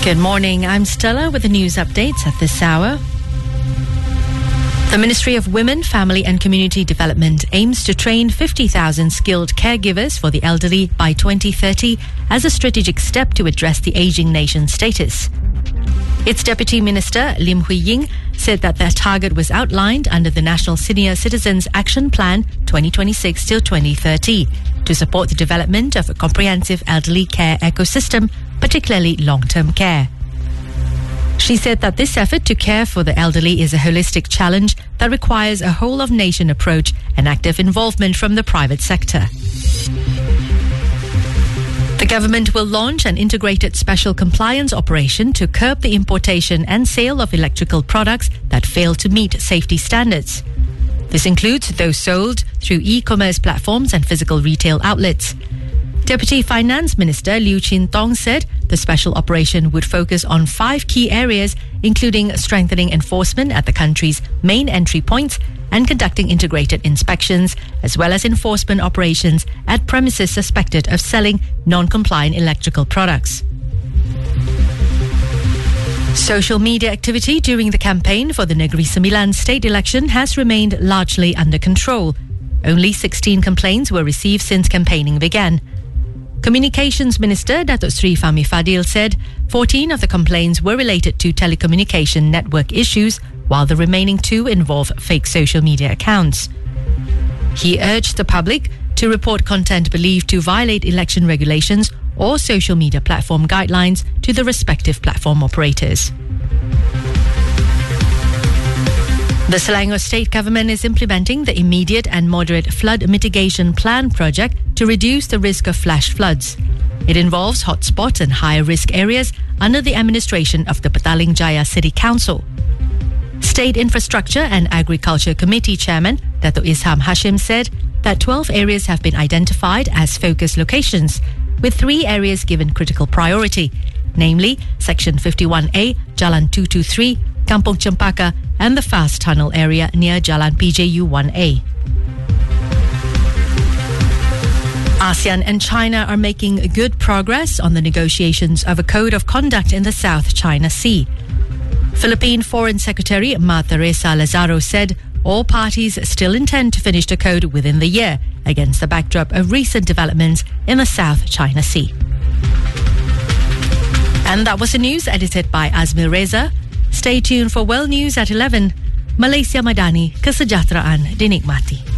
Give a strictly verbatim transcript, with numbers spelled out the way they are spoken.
Good morning, I'm Stella with the news updates at this hour. The Ministry of Women, Family and Community Development aims to train fifty thousand skilled caregivers for the elderly by twenty thirty as a strategic step to address the ageing nation status. Its Deputy Minister, Lim Hui Ying, said that their target was outlined under the National Senior Citizens Action Plan twenty twenty-six till twenty thirty to support the development of a comprehensive elderly care ecosystem, particularly long-term care. She said that this effort to care for the elderly is a holistic challenge that requires a whole-of-nation approach and active involvement from the private sector. The government will launch an integrated special compliance operation to curb the importation and sale of electrical products that fail to meet safety standards. This includes those sold through e-commerce platforms and physical retail outlets. Deputy Finance Minister Liu Chin-tong said the special operation would focus on five key areas, including strengthening enforcement at the country's main entry points and conducting integrated inspections, as well as enforcement operations at premises suspected of selling non-compliant electrical products. Social media activity during the campaign for the Negeri Sembilan state election has remained largely under control. Only sixteen complaints were received since campaigning began. Communications Minister Datuk Sri Fahmi Fadil said fourteen of the complaints were related to telecommunication network issues, while the remaining two involve fake social media accounts. He urged the public to report content believed to violate election regulations or social media platform guidelines to the respective platform operators. The Selangor State Government is implementing the Immediate and Moderate Flood Mitigation Plan project to reduce the risk of flash floods. It involves hotspots and higher-risk areas under the administration of the Petaling Jaya City Council. State Infrastructure and Agriculture Committee Chairman Dato' Isham Hashim said that twelve areas have been identified as focus locations, with three areas given critical priority, namely Section fifty-one A, Jalan two two three, Kampung Cempaka and the Fast Tunnel area near Jalan P J U one A. ASEAN and China are making good progress on the negotiations of a code of conduct in the South China Sea. Philippine Foreign Secretary Ma Teresa Lazaro said all parties still intend to finish the code within the year against the backdrop of recent developments in the South China Sea. And that was the news edited by Azmil Reza. Stay tuned for World News at eleven. Malaysia Madani, kesejahteraan dinikmati.